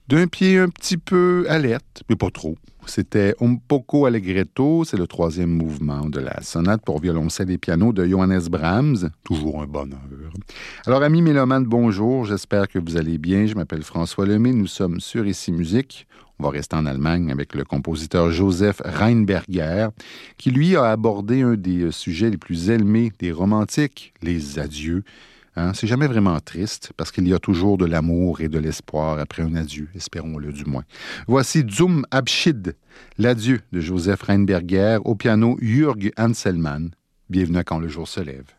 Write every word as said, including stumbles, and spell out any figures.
D'un pied un petit peu alerte, mais pas trop. C'était Un poco allegretto, c'est le troisième mouvement de la sonate pour violoncelle et piano de Johannes Brahms. Toujours un bonheur. Alors, amis mélomanes, bonjour, j'espère que vous allez bien. Je m'appelle François Lemay, nous sommes sur Ici Musique. On va rester en Allemagne avec le compositeur Joseph Rheinberger, qui lui a abordé un des sujets les plus aimés des romantiques, les adieux. Hein, c'est jamais vraiment triste, parce qu'il y a toujours de l'amour et de l'espoir après un adieu, espérons-le du moins. Voici Zum Abschied, l'adieu de Joseph Rheinberger, au piano Jürg Anselmann. Bienvenue à Quand le jour se lève.